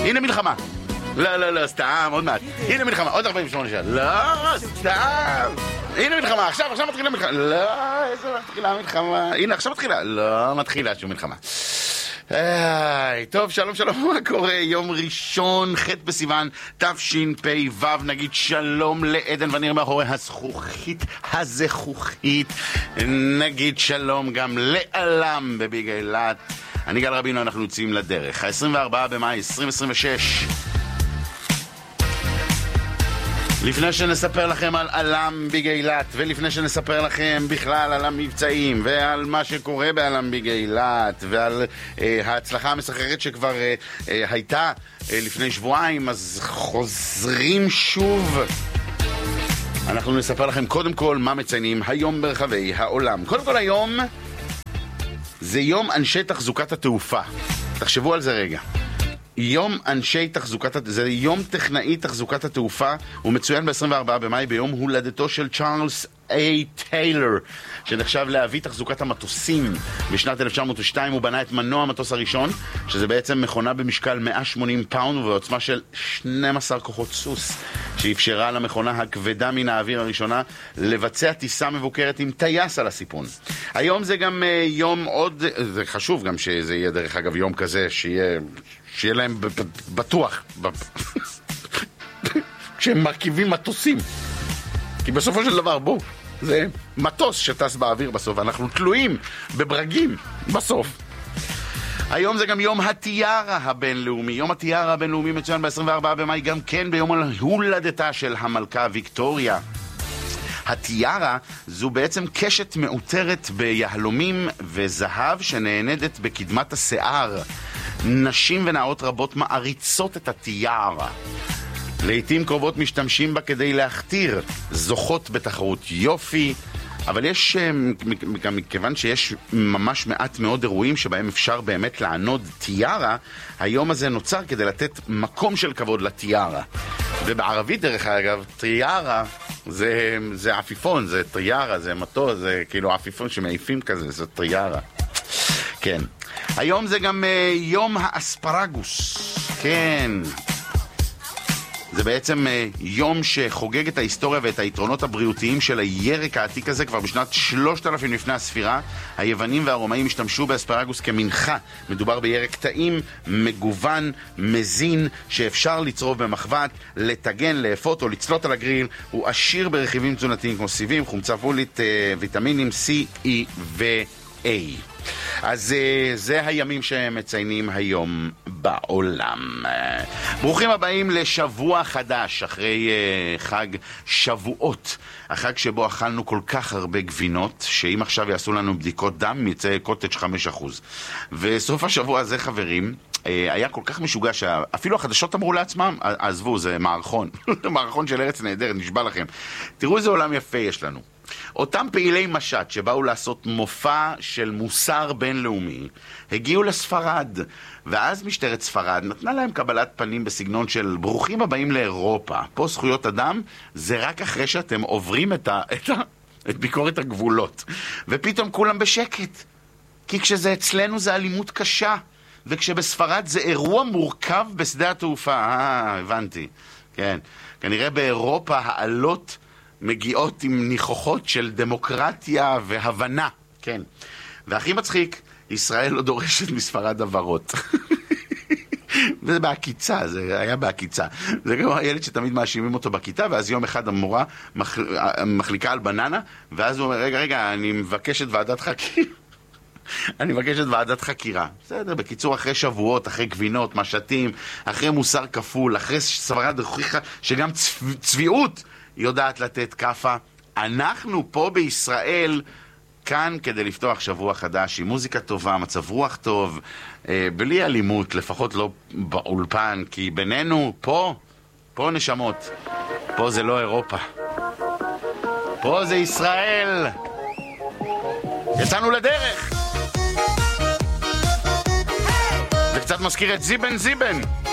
הנה מלחמה. לא, לא, לא, סתם, עוד מעט. הנה מלחמה, עוד 48 שעה. לא, סתם. הנה מלחמה, עכשיו מתחילה מלחמה. לא, איזה מתחילה מלחמה. הנה, עכשיו מתחילה. לא מתחילה שום מלחמה. טוב, שלום, מה קורה? יום ראשון, ח' בסיוון, תשפ"ו. נגיד שלום לעדן וניר מאחורי הזכוכית. נגיד שלום גם לאלם בביג אילת. אני גל רבינו, אנחנו יוצאים לדרך. ה-24 במאי 2026. לפני שנספר לכם על אלם ביג אילת, ולפני שנספר לכם בכלל על המבצעים ועל מה שקורה באלם ביג אילת ועל ההצלחה המסחררת שכבר הייתה לפני שבועיים, אז חוזרים שוב. אנחנו נספר לכם קודם כל מה מציינים היום ברחבי העולם. קודם כל היום זה יום אנשי תחזוקת התעופה. תחשבו על זה רגע. יום אנשי תחזוקת, זה יום טכנאי תחזוקת התעופה. הוא מצוין ב-24 במאי ביום הולדתו של צ'ארלס איי טיילר, שנחשב לאבי תחזוקת המטוסים. בשנת 1902 הוא בנה את מנוע המטוס הראשון, שזה בעצם מכונה במשקל 180 פאונד ובעוצמה של 12 כוחות סוס, שאפשרה למכונה הכבדה מן האוויר הראשונה לבצע טיסה מבוקרת עם טייס על הסיפון. היום זה גם יום עוד, זה חשוב גם שזה יהיה דרך אגב יום כזה, שיהיה להם בטוח כשהם מרכיבים מטוסים, כי בסופו של דבר בואו, זה מטוס שטס באוויר בסוף, אנחנו תלויים בברגים בסוף. היום זה גם יום הטיארה הבינלאומי. יום הטיארה הבינלאומי מצוין ב-24 במאי גם כן ביום הולדתה של המלכה ויקטוריה. הטיארה זו בעצם קשת מעוטרת ביהלומים וזהב שנענדת בקדמת השיער. נשים ונערות רבות מעריצות את הטיארה. לעתים קרובות משתמשים בה כדי להכתיר, זוכות בתחרות יופי, אבל יש, מכיוון שיש ממש מעט מאוד אירועים שבהם אפשר באמת לענוד טיארה, היום הזה נוצר כדי לתת מקום של כבוד לטיארה. ובערבית דרך אגב, טיארה זה עפיפון, זה טיארה, זה מטוס, זה כאילו עפיפון שמעיפים כזה, זה טיארה. כן. היום זה גם יום האספרגוס. כן. זה בעצם יום שחוגג את ההיסטוריה ואת היתרונות הבריאותיים של הירק העתיק הזה. כבר בשנת 3000 לפני הספירה, היוונים והרומאים השתמשו באספרגוס כמנחה. מדובר בירק טעים, מגוון, מזין, שאפשר לצרוב במחבת, לטגן, לאפות או לצלות על הגריל. הוא עשיר ברכיבים תזונתיים כמו סיבים, חומצה פולית, ויטמינים C, E ו-A. אז זה הימים שמציינים היום בעולם. ברוכים הבאים לשבוע חדש אחרי חג שבועות, החג שבו אכלנו כל כך הרבה גבינות שאם עכשיו יעשו לנו בדיקות דם יצא קוטג' 5%. וסוף השבוע הזה חברים היה כל כך משוגע שאפילו החדשות אמרו לעצמם, עזבו, זה מערכון מערכון של ארץ נהדרת, נשבע לכם. תראו איזה עולם יפה יש לנו. אותם פעילי משט שבאו לעשות מופע של מוסר בינלאומי הגיעו לספרד, ואז משטרת ספרד נתנה להם קבלת פנים בסגנון של ברוכים הבאים לאירופה, פה זכויות אדם זה רק אחרי שאתם עוברים את ביקורת הגבולות. ופתאום כולם בשקט, כי כשזה אצלנו זה אלימות קשה, וכשבספרד זה אירוע מורכב בשדה התעופה. הבנתי. כן, כנראה באירופה העלות מגיעות עם ניחוחות של דמוקרטיה והבנה. כן. והכי מצחיק, ישראל לא דורשת מספרד עברות. וזה בהקיצה, זה היה בהקיצה. זה גם הילד שתמיד מאשימים אותו בכיתה, ואז יום אחד המורה מחליקה על בננה, ואז הוא אומר, רגע, אני מבקש את ועדת חקירה. אני מבקש את ועדת חקירה. בסדר, בקיצור, אחרי שבועות, אחרי גבינות, משתים, אחרי מוסר כפול, אחרי ספרד הוכיחה שגם צביעות יודעת לתת קפה. אנחנו פה בישראל כאן כדי לפתוח שבוע חדש עם מוזיקה טובה, מצב רוח טוב, בלי אלימות, לפחות לא באולפן, כי בינינו פה נשמות, פה זה לא אירופה, פה זה ישראל. יצאנו לדרך. זה קצת מזכיר את זיבן.